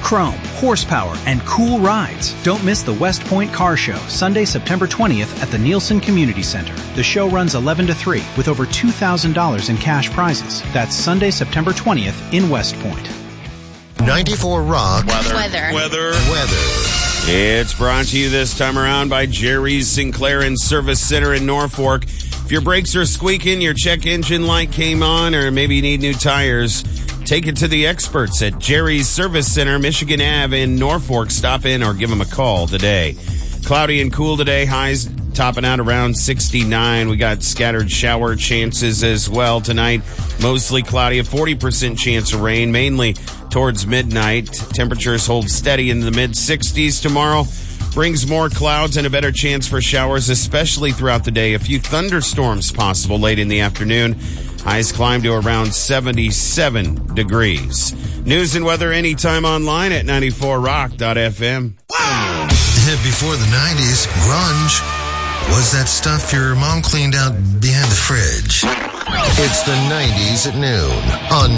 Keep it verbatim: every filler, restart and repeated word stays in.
chrome, horsepower, and cool rides. Don't miss the West Point Car Show, Sunday, September twentieth at the Nielsen Community Center. The show runs eleven to three with over two thousand dollars in cash prizes. That's Sunday, September twentieth in West Point. ninety-four Rock. Weather. Weather. Weather. Weather. It's brought to you this time around by Jerry's Sinclair and Service Center in Norfolk. If your brakes are squeaking, your check engine light came on, or maybe you need new tires, take it to the experts at Jerry's Service Center, Michigan Avenue in Norfolk. Stop in or give them a call today. Cloudy and cool today. Highs topping out around sixty-nine. We got scattered shower chances as well tonight. Mostly cloudy, a forty percent chance of rain, mainly towards midnight. Temperatures hold steady in the mid-sixties tomorrow. Brings more clouds and a better chance for showers, especially throughout the day. A few thunderstorms possible late in the afternoon. Highs climb to around seventy-seven degrees. News and weather anytime online at ninety-four rock dot f m. Before the nineties, grunge was that stuff your mom cleaned out behind the fridge. It's the nineties at noon on